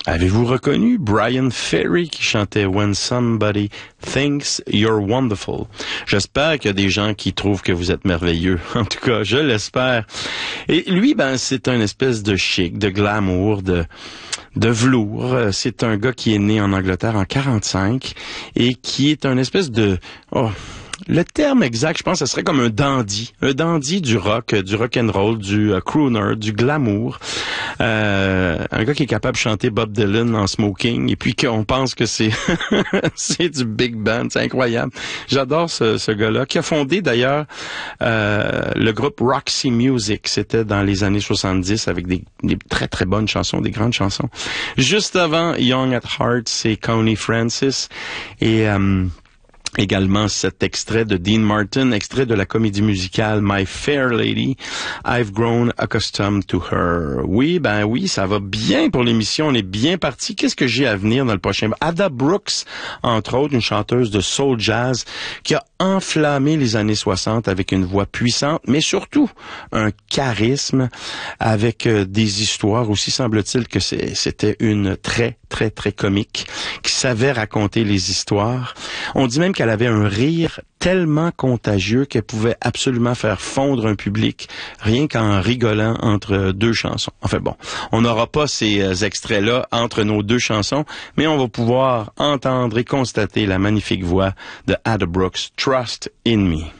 Avez-vous reconnu Brian Ferry qui chantait When Somebody Thinks You're Wonderful? J'espère qu'il y a des gens qui trouvent que vous êtes merveilleux. En tout cas, je l'espère. Et lui, c'est un espèce de chic, de glamour, de velours. C'est un gars qui est né en Angleterre en 45 et qui est un espèce de... le terme exact, je pense, ce serait comme un dandy du rock and roll, du crooner, du glamour. Un gars qui est capable de chanter Bob Dylan en smoking et puis qu'on pense que c'est c'est du big band, c'est incroyable. J'adore ce gars-là qui a fondé d'ailleurs le groupe Roxy Music. C'était dans les années 70 avec des très très bonnes chansons, des grandes chansons. Juste avant Young at Heart, c'est Connie Francis et également cet extrait de Dean Martin, extrait de la comédie musicale My Fair Lady, I've Grown Accustomed to Her. Oui, ça va bien pour l'émission, on est bien parti. Qu'est-ce que j'ai à venir dans le prochain? Ada Brooks, entre autres, une chanteuse de soul jazz qui a enflammé les années 60 avec une voix puissante, mais surtout un charisme avec des histoires aussi, semble-t-il que c'était une très très très comique qui savait raconter les histoires. On dit même qu'elle avait un rire tellement contagieux qu'elle pouvait absolument faire fondre un public rien qu'en rigolant entre deux chansons. Enfin bon, on n'aura pas ces extraits-là entre nos deux chansons, mais on va pouvoir entendre et constater la magnifique voix de Ada Brooks, Trust in Me.